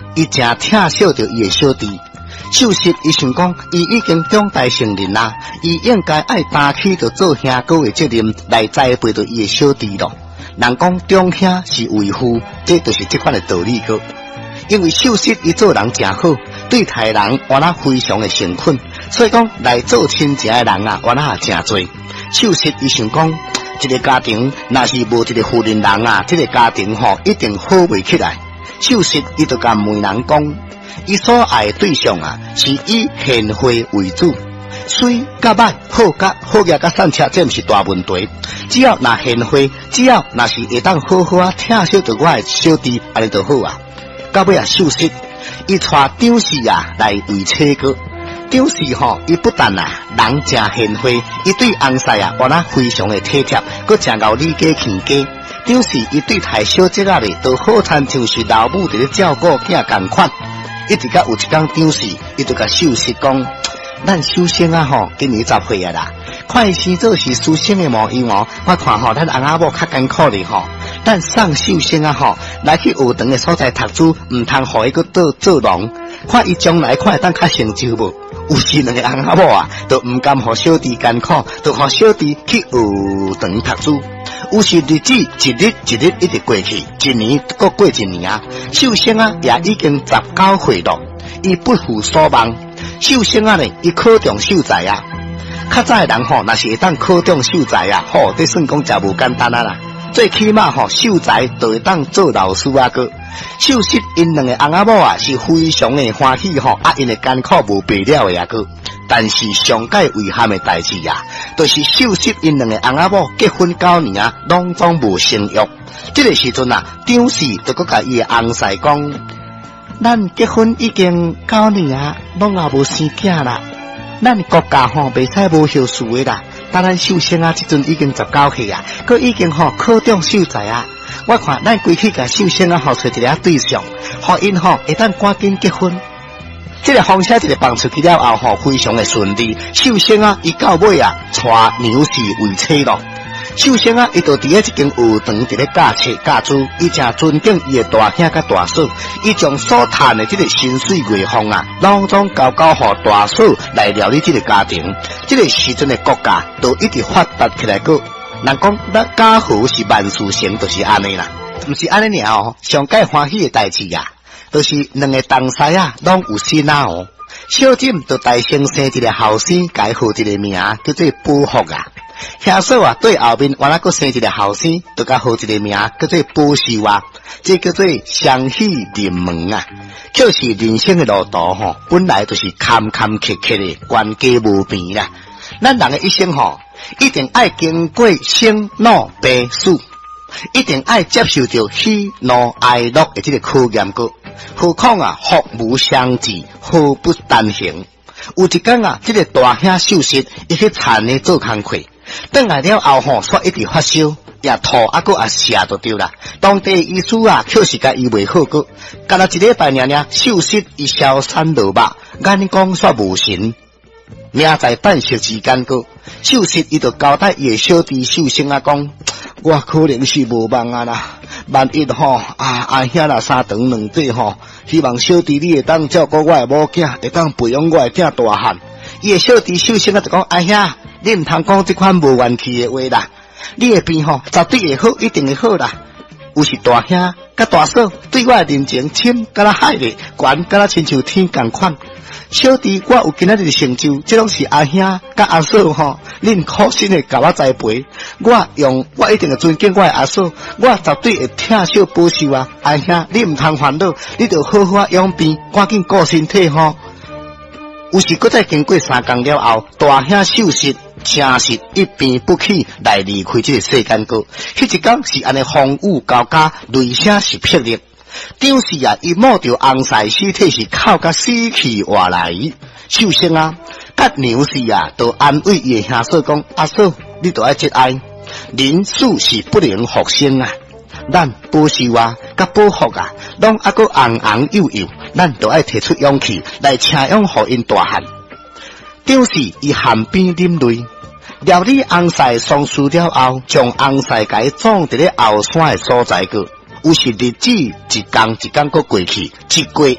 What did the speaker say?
伊正疼惜着伊的小弟。秀实伊想讲，伊已经长大成人啦，伊应该爱担起着做兄哥的责任来栽培着伊的小弟咯。人讲中兄是为父，这就是这款的道理个。因为秀实伊做人真好，对待人原来非常的诚恳，所以讲来做亲戚的人啊，原来也真多。秀实伊想讲，一个家庭若是无一个负责人啊，这个家庭一定好袂起来。秀实伊就甲媒人讲，伊所爱的对象啊，是以贤惠为主，水甲歹，好甲好业甲善车，这毋是大问题。只要若贤惠，只要若是会当好好啊疼惜着我的小弟，安尼就好啊。到尾啊，秀实伊带张氏啊来为妻个。张氏伊不但人真贤惠，伊对翁婿啊，原来非常的体贴，佮真够理解亲家。张氏伊对待小姐仔咧，都好亲像是老母伫咧照顾囝共款。一直甲有一天，张氏伊就甲秀实讲：咱秀生啊今年10岁啊啦，看伊生做是书生的模样我看咱翁仔某较艰苦咧咱送秀生啊来去学堂的所在读书，唔通互伊佫做农，看伊将来看会当较成就无？有时两个翁仔某啊，都唔甘互小弟艰苦，都互小弟去学堂读书。有时日子一日一日一直过去，一年搁过一年啊。秀生啊也已经19岁了，伊不负所望。秀生啊呢，伊考中秀才啊。较早的人若是会当考中秀才啊，这算讲真无简单啊啦。最起码秀才就会当做老师啊个。秀实因两个翁仔某啊是非常的欢喜因的艰苦无白了的啊个。但是上界遗憾的代志啊，就是秀实因两个翁仔某结婚9年啊，拢总无生育。这个时阵啊，张氏就佮甲伊的翁婿讲：咱结婚已经9年啊，拢也无生囝啦。咱国家袂使无孝顺的啦。当咱秀生啊，即阵已经19岁啊，佮已经考中秀才啊。我看咱规去甲秀生啊，找一个对象，互因会当赶紧结婚。这个方式一个放出去了后非常的顺利。秀生啊，伊到尾啊，娶牛氏为妻咯。秀生啊，伊就伫一间学堂伫咧教册教书，伊正尊敬伊的大兄甲大嫂，伊将所赚的这个薪水月俸啊，拢总交互大嫂来料理这个家庭。这个时阵的国家都一直发达起来个。人讲咱家和是万事成，就是安尼啦，毋是安尼尔上界欢喜的代志啊，就是两个同婿啊，拢有心啊小金就大生生一个后生，改号一个名叫做保福啊。兄嫂啊，对后面原来佫生一个后生，就甲号一个名叫做保寿啊，这叫做双喜临门啊。就是人生的路途本来就是坎坎坷坷的，关家无边啦。咱人的一生一定爱经过生老病死，一定爱接受到喜怒哀乐的这个考验个。何况啊，福无双至，祸不单行。有一天啊，这个大兄秀实伊去田里做工课，转来了后煞一直发烧，也吐也瀉就对啦。当地医师啊，确实甲伊袂好个，干了一礼拜尔，秀实伊消散落目，眼光煞无神。命在旦夕之间个，秀实伊就交代伊的小弟秀生啊讲，我可能是无望啊啦，万一阿兄啦3长2短希望小弟你会当照顾我的某囝，会当培养我的囝大汉。伊的小弟秀生啊就讲，阿兄，你唔通讲这款无元气的话啦，你的病绝对会好，一定会好啦。有时大兄甲大嫂对我的人情深甲那海咧，悬甲那亲像天共款。小弟我有今仔日的成就，这拢是阿兄甲阿嫂恁苦心的甲我栽培。我一定会尊敬我的阿嫂，我绝对会疼惜保守啊！阿兄，你唔通烦恼，你就好好养病，赶紧顾身体有时搁再经过3工了后，大兄秀实真是一病不起来离开这个世间个。迄一天是安尼风雨交加，雷声是霹雳。张氏啊，伊摸着翁婿尸体是哭甲死去活来。秀生啊，甲牛氏啊，都安慰伊的兄嫂讲：阿嫂，你都爱节哀，人死是不能复生啊。咱保守啊，甲保福啊，拢还阁红红幼幼，咱都爱提出勇气来请养互因大汉。张氏伊含边啉泪，料理翁婿丧事了后，将翁婿家葬伫咧后山的所在个。有时日子一天一天搁过去，一过